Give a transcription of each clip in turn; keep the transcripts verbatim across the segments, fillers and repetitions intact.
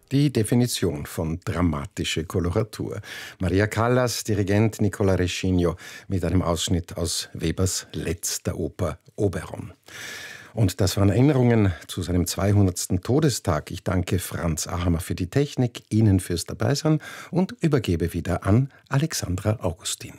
Die Definition von dramatische Koloratur. Maria Callas, Dirigent Nicola Rescigno mit einem Ausschnitt aus Webers letzter Oper Oberon. Und das waren Erinnerungen zu seinem zweihundertsten Todestag. Ich danke Franz Ahammer für die Technik, Ihnen fürs Dabeisein und übergebe wieder an Alexandra Augustin.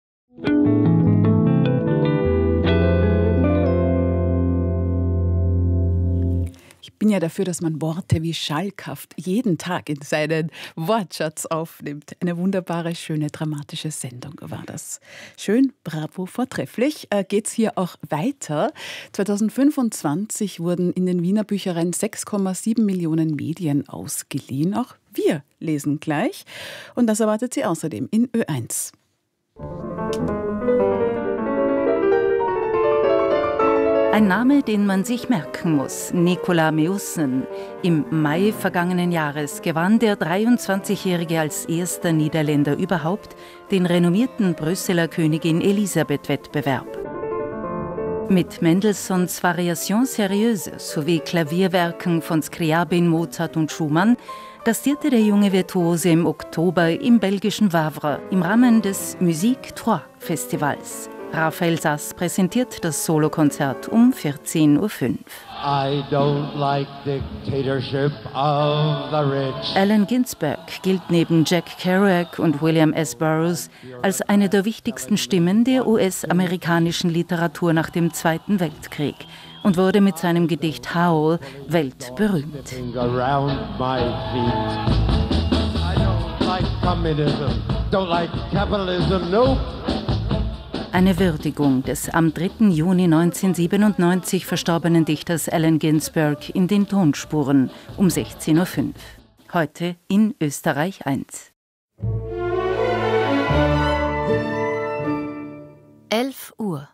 Ich bin ja dafür, dass man Worte wie schalkhaft jeden Tag in seinen Wortschatz aufnimmt. Eine wunderbare, schöne, dramatische Sendung war das. Schön, bravo, vortrefflich. Äh, geht's hier auch weiter. zweitausendfünfundzwanzig wurden in den Wiener Büchereien sechs Komma sieben Millionen Medien ausgeliehen. Auch wir lesen gleich. Und das erwartet Sie außerdem in Ö eins. Ein Name, den man sich merken muss, Nicolas Meussen. Im Mai vergangenen Jahres gewann der dreiundzwanzigjährige als erster Niederländer überhaupt den renommierten Brüsseler Königin Elisabeth-Wettbewerb. Mit Mendelssohns Variation Sérieuse sowie Klavierwerken von Scriabin, Mozart und Schumann gastierte der junge Virtuose im Oktober im belgischen Wavre im Rahmen des Musique trois Festivals. Raphael Sass präsentiert das Solokonzert um vierzehn Uhr fünf. I don't like dictatorship of the rich. Allen Ginsberg gilt neben Jack Kerouac und William S. Burroughs als eine der wichtigsten Stimmen der U S-amerikanischen Literatur nach dem Zweiten Weltkrieg und wurde mit seinem Gedicht Howl weltberühmt. I don't like communism, don't like capitalism, no. Eine Würdigung des am dritten Juni neunzehnhundertsiebenundneunzig verstorbenen Dichters Allen Ginsberg in den Tonspuren um sechzehn Uhr fünf. Heute in Österreich eins. elf Uhr.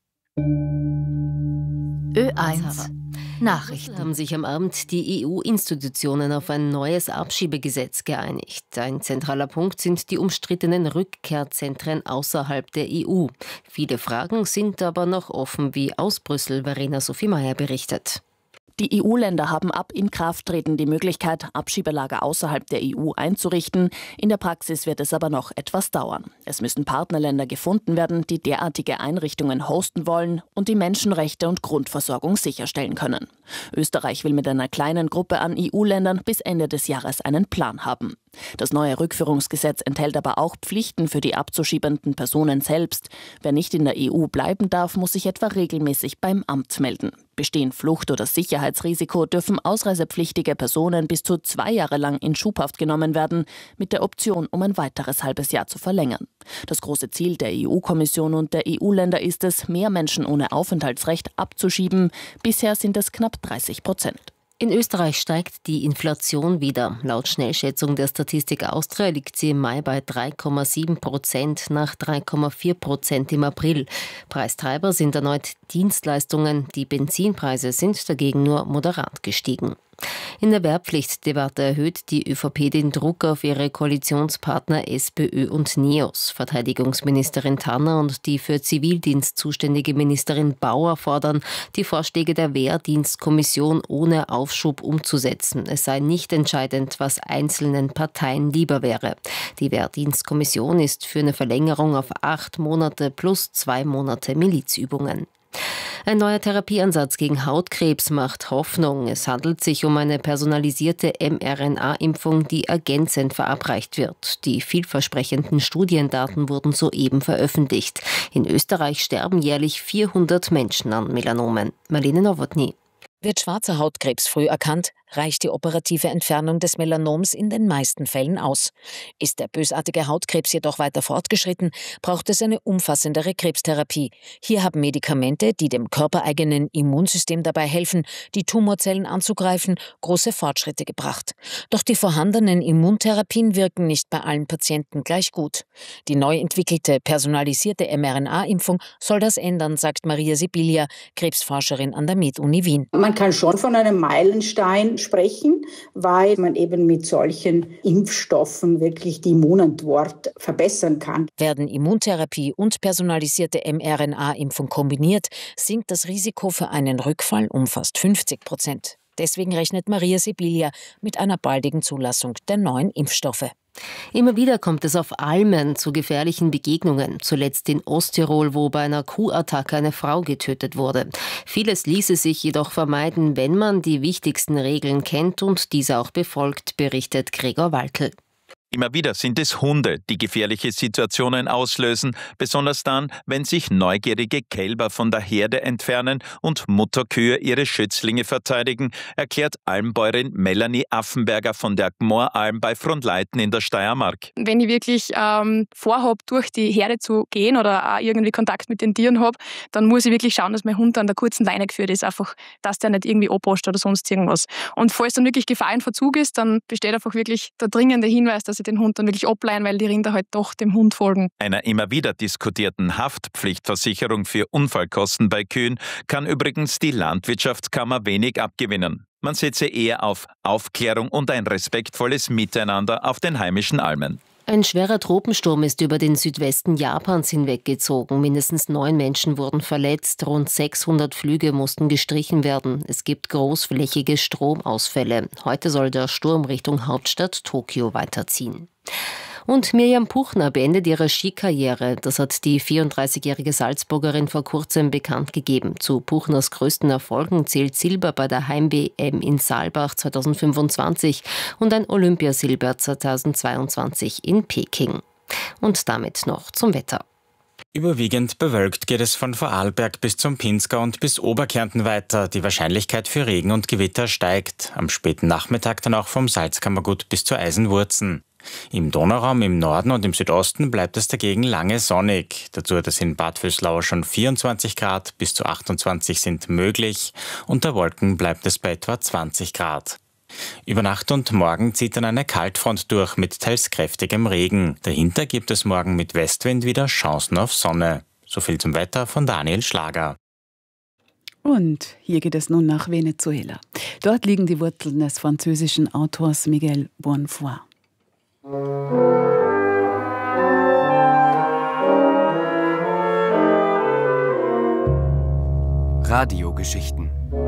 Ö eins. Nachrichten. Haben sich am Abend die E U-Institutionen auf ein neues Abschiebegesetz geeinigt. Ein zentraler Punkt sind die umstrittenen Rückkehrzentren außerhalb der E U. Viele Fragen sind aber noch offen, wie aus Brüssel Verena Sophie Meyer berichtet. Die E U-Länder haben ab Inkrafttreten die Möglichkeit, Abschiebelager außerhalb der E U einzurichten. In der Praxis wird es aber noch etwas dauern. Es müssen Partnerländer gefunden werden, die derartige Einrichtungen hosten wollen und die Menschenrechte und Grundversorgung sicherstellen können. Österreich will mit einer kleinen Gruppe an E U-Ländern bis Ende des Jahres einen Plan haben. Das neue Rückführungsgesetz enthält aber auch Pflichten für die abzuschiebenden Personen selbst. Wer nicht in der E U bleiben darf, muss sich etwa regelmäßig beim Amt melden. Bestehen Flucht- oder Sicherheitsrisiko, dürfen ausreisepflichtige Personen bis zu zwei Jahre lang in Schubhaft genommen werden, mit der Option, um ein weiteres halbes Jahr zu verlängern. Das große Ziel der E U-Kommission und der E U-Länder ist es, mehr Menschen ohne Aufenthaltsrecht abzuschieben. Bisher sind es knapp dreißig Prozent. In Österreich steigt die Inflation wieder. Laut Schnellschätzung der Statistik Austria liegt sie im Mai bei drei Komma sieben Prozent nach drei Komma vier Prozent im April. Preistreiber sind erneut Dienstleistungen. Die Benzinpreise sind dagegen nur moderat gestiegen. In der Wehrpflichtdebatte erhöht die ÖVP den Druck auf ihre Koalitionspartner SPÖ und NEOS. Verteidigungsministerin Tanner und die für Zivildienst zuständige Ministerin Bauer fordern, die Vorschläge der Wehrdienstkommission ohne Aufschub umzusetzen. Es sei nicht entscheidend, was einzelnen Parteien lieber wäre. Die Wehrdienstkommission ist für eine Verlängerung auf acht Monate plus zwei Monate Milizübungen. Ein neuer Therapieansatz gegen Hautkrebs macht Hoffnung. Es handelt sich um eine personalisierte mRNA-Impfung, die ergänzend verabreicht wird. Die vielversprechenden Studiendaten wurden soeben veröffentlicht. In Österreich sterben jährlich vierhundert Menschen an Melanomen. Marlene Nowotny. Wird schwarzer Hautkrebs früh erkannt, reicht die operative Entfernung des Melanoms in den meisten Fällen aus. Ist der bösartige Hautkrebs jedoch weiter fortgeschritten, braucht es eine umfassendere Krebstherapie. Hier haben Medikamente, die dem körpereigenen Immunsystem dabei helfen, die Tumorzellen anzugreifen, große Fortschritte gebracht. Doch die vorhandenen Immuntherapien wirken nicht bei allen Patienten gleich gut. Die neu entwickelte personalisierte mRNA-Impfung soll das ändern, sagt Maria Sibilia, Krebsforscherin an der Med-Uni Wien. Man kann schon von einem Meilenstein sprechen, weil man eben mit solchen Impfstoffen wirklich die Immunantwort verbessern kann. Werden Immuntherapie und personalisierte mRNA-Impfung kombiniert, sinkt das Risiko für einen Rückfall um fast fünfzig Prozent. Deswegen rechnet Maria Sibilia mit einer baldigen Zulassung der neuen Impfstoffe. Immer wieder kommt es auf Almen zu gefährlichen Begegnungen, zuletzt in Osttirol, wo bei einer Kuhattacke eine Frau getötet wurde. Vieles ließe sich jedoch vermeiden, wenn man die wichtigsten Regeln kennt und diese auch befolgt, berichtet Gregor Waltl. Immer wieder sind es Hunde, die gefährliche Situationen auslösen, besonders dann, wenn sich neugierige Kälber von der Herde entfernen und Mutterkühe ihre Schützlinge verteidigen, erklärt Almbäuerin Melanie Affenberger von der Gmoralm bei Frohnleiten in der Steiermark. Wenn ich wirklich ähm, vorhabe, durch die Herde zu gehen oder auch irgendwie Kontakt mit den Tieren habe, dann muss ich wirklich schauen, dass mein Hund an der kurzen Leine geführt ist, einfach, dass der nicht irgendwie abpasst oder sonst irgendwas. Und falls dann wirklich Gefahr in Verzug ist, dann besteht einfach wirklich der dringende Hinweis, dass ich den Hund dann wirklich ableihen, weil die Rinder halt doch dem Hund folgen. Einer immer wieder diskutierten Haftpflichtversicherung für Unfallkosten bei Kühen kann übrigens die Landwirtschaftskammer wenig abgewinnen. Man setze eher auf Aufklärung und ein respektvolles Miteinander auf den heimischen Almen. Ein schwerer Tropensturm ist über den Südwesten Japans hinweggezogen. Mindestens neun Menschen wurden verletzt. Rund sechshundert Flüge mussten gestrichen werden. Es gibt großflächige Stromausfälle. Heute soll der Sturm Richtung Hauptstadt Tokio weiterziehen. Und Mirjam Puchner beendet ihre Skikarriere. Das hat die vierunddreißigjährige Salzburgerin vor kurzem bekannt gegeben. Zu Puchners größten Erfolgen zählt Silber bei der Heim-W M in Saalbach zweitausendfünfundzwanzig und ein Olympiasilber zweitausendzweiundzwanzig in Peking. Und damit noch zum Wetter. Überwiegend bewölkt geht es von Vorarlberg bis zum Pinzgau und bis Oberkärnten weiter. Die Wahrscheinlichkeit für Regen und Gewitter steigt. Am späten Nachmittag dann auch vom Salzkammergut bis zur Eisenwurzen. Im Donauraum im Norden und im Südosten bleibt es dagegen lange sonnig. Dazu hat es in Bad Vöslau schon vierundzwanzig Grad, bis zu achtundzwanzig sind möglich. Unter Wolken bleibt es bei etwa zwanzig Grad. Über Nacht und morgen zieht dann eine Kaltfront durch mit teils kräftigem Regen. Dahinter gibt es morgen mit Westwind wieder Chancen auf Sonne. So viel zum Wetter von Daniel Schlager. Und hier geht es nun nach Venezuela. Dort liegen die Wurzeln des französischen Autors Miguel Bonnefoy. Radiogeschichten